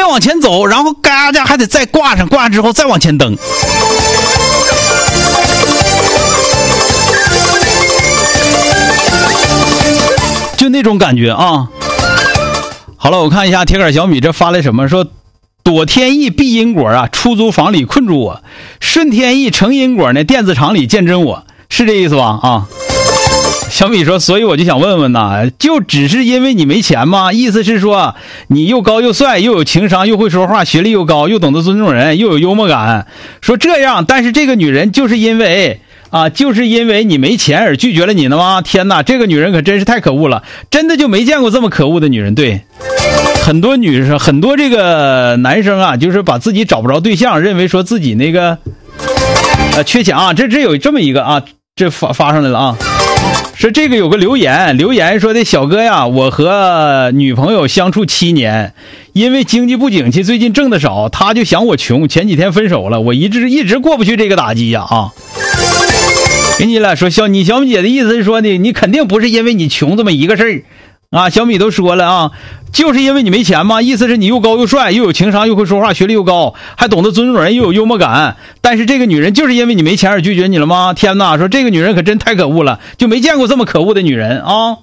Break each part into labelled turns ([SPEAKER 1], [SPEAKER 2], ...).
[SPEAKER 1] 要往前走，然后嘎家还得再挂上，挂上之后再往前蹬。就那种感觉啊。好了，我看一下铁杆小米这发来什么，说躲天意避因果啊，出租房里困住我，顺天意成因果呢，电子厂里见真我，是这意思吧？啊，小米说，所以我就想问问呐，就只是因为你没钱吗？意思是说你又高又帅，又有情商，又会说话，学历又高，又懂得尊重人，又有幽默感，说这样，但是这个女人就是因为你没钱而拒绝了你呢吗？天哪，这个女人可真是太可恶了，真的就没见过这么可恶的女人。对，很多这个男生啊，就是把自己找不着对象，认为说自己那个缺钱啊。这有这么一个啊，这发上来了啊，说这个有个留言说的，小哥呀，我和女朋友相处7年，因为经济不景气，最近挣的少，她就想我穷，前几天分手了，我一直过不去这个打击呀啊。给你了，说小米姐的意思是说呢，你肯定不是因为你穷这么一个事儿啊。小米都说了啊，就是因为你没钱嘛，意思是你又高又帅，又有情商，又会说话，学历又高，还懂得尊重人，又有幽默感。但是这个女人就是因为你没钱而拒绝你了吗？天哪，说这个女人可真太可恶了，就没见过这么可恶的女人啊。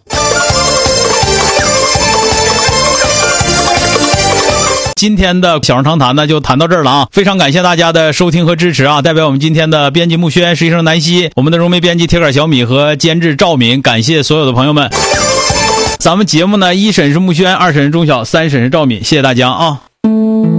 [SPEAKER 1] 今天的小人长谈呢就谈到这儿了啊，非常感谢大家的收听和支持啊！代表我们今天的编辑木轩、实习生南希、我们的融媒编辑铁杆小米和监制赵敏，感谢所有的朋友们。咱们节目呢，1审是木轩，2审是钟晓，3审是赵敏，谢谢大家啊！